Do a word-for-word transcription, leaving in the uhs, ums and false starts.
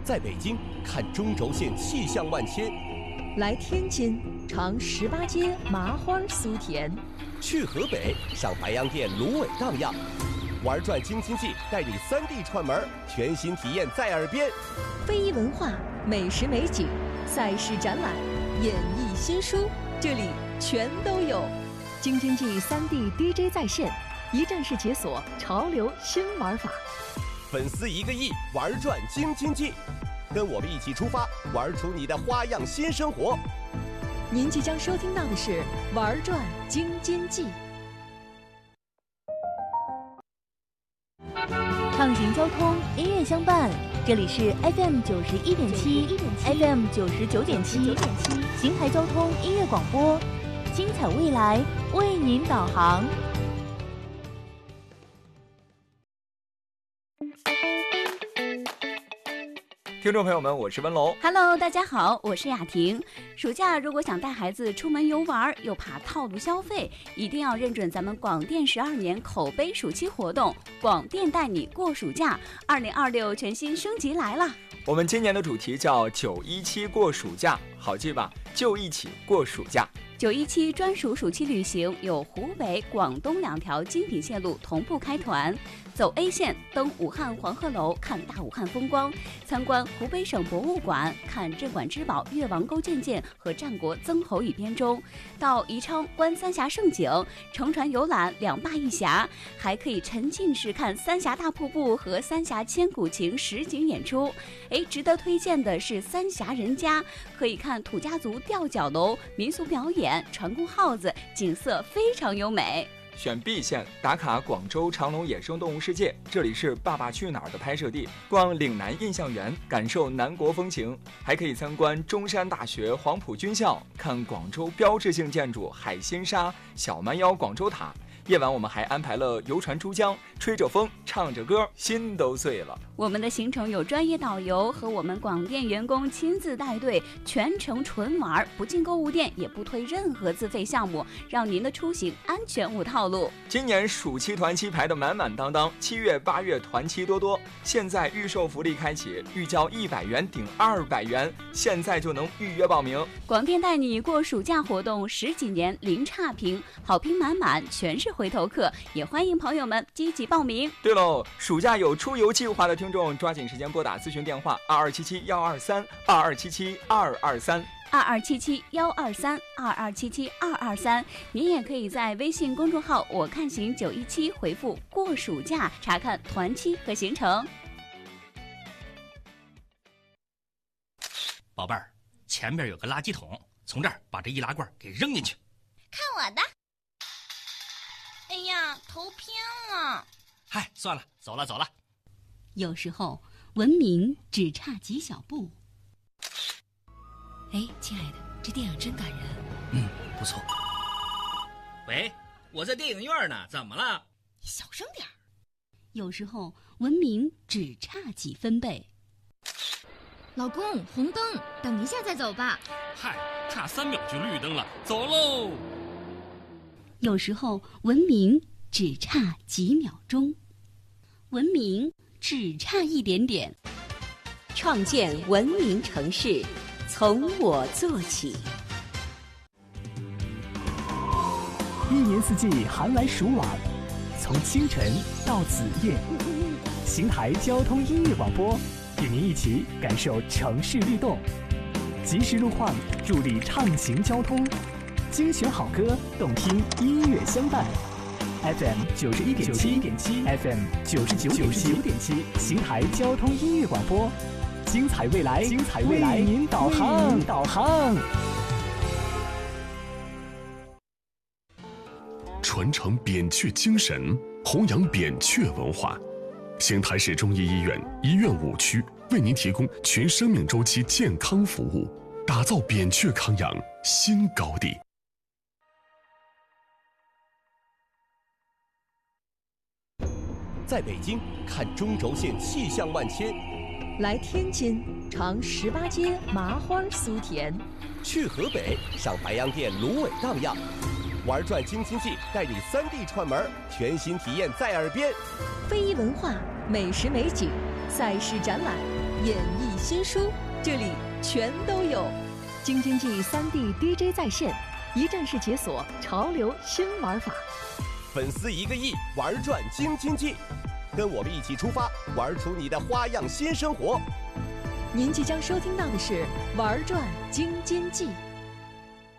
在北京看中轴线气象万千， 来天津尝十八街麻花酥甜， 去河北赏白洋淀芦苇荡漾，玩转京津冀带你三地串门，全新体验在耳边。 非遗文化、美食美景、赛事展览、演艺新书，这里全都有。京津冀三地 D J 在线，一站式解锁潮流新玩法。 粉丝一个亿，玩转京津冀，跟我们一起出发，玩出你的花样新生活。 您即将收听到的是《玩转京津冀》。 畅行交通，音乐相伴，这里是 F M 九十一点七 ，F M 九十九点七，邢台交通音乐广播，精彩未来为您导航。 听众朋友们，我是温龙。 Hello， 大家好，我是雅婷。暑假如果想带孩子出门游玩，又怕套路消费，一定要认准咱们广电十二年口碑暑期活动，广电带你过暑假。二零二六全新升级来了。 我们今年的主题叫九一七过暑假，好记吧？就一起过暑假。 九一七专属暑期旅行有湖北、广东两条精品线路同步开团。走 A 线，登武汉黄鹤楼看大武汉风光，参观湖北省博物馆，看镇馆之宝越王沟渐渐和战国曾侯乙编钟，到宜昌观三峡胜景，乘船游览两坝一峡，还可以沉浸式看三峡大瀑布和三峡千古情实景演出。哎，值得推荐的是三峡人家，可以看土家族吊脚楼、民俗表演、船工号子，景色非常优美。 选 B 线打卡广州长隆野生动物世界，这里是《爸爸去哪儿》的拍摄地，逛岭南印象园，感受南国风情，还可以参观中山大学黄埔军校，看广州标志性建筑海心沙、小蛮腰广州塔。夜晚我们还安排了游船珠江，吹着风唱着歌，心都碎了。 我们的行程有专业导游和我们广电员工亲自带队，全程纯玩，不进购物店，也不推任何自费项目，让您的出行安全无套路。 今年暑期团期排得满满当当，七月八月团期多多，现在预售福利开启，预交一百元顶二百元，现在就能预约报名。 广电带你过暑假活动十几年零差评，好评满满，全是回头客，也欢迎朋友们积极报名。 对喽，暑假有出游计划的听众，抓紧时间拨打咨询电话二二七七幺二三二二七七二二三二二七七幺二三二二七七二二三。您也可以在微信公众号我看行九一七回复过暑假，查看团期和行程。 宝贝儿，前面有个垃圾桶，从这儿把这易拉罐给扔进去。 看我的！哎呀，头偏了。 嗨，算了，走了走了。 有时候文明只差几小步。 哎，亲爱的，这电影真感人。 嗯，不错。喂，我在电影院呢，怎么了？ 你小声点儿。 有时候文明只差几分贝。 老公，红灯，等一下再走吧。 嗨，差三秒就绿灯了，走喽。 有时候文明只差几秒钟，文明只差一点点。 创建文明城市，从我做起。 一年四季寒来暑往，从清晨到子夜，邢台交通音乐广播与您一起感受城市律动，及时路况，助力畅行交通，精选好歌，动听音乐相伴。F M 九十一点七 ，F M 九十九点七，邢台交通音乐广播，精彩未来，精彩未来，为您导航，导航。 传承扁鹊精神，弘扬扁鹊文化。邢台市中医医院医院五区为您提供全生命周期健康服务，打造扁鹊康养新高地。 在北京看中轴线气象万千， 来天津尝十八街麻花酥甜， 去河北赏白洋淀芦苇荡漾，玩转京津冀带你三地串门，全新体验在耳边。 非遗文化、美食美景、赛事展览、 演绎新书，这里全都有。京津冀三 D D J 在线，一站式解锁潮流新玩法。 粉丝一个亿，玩转京津冀，跟我们一起出发，玩出你的花样新生活。 您即将收听到的是《玩转京津冀》。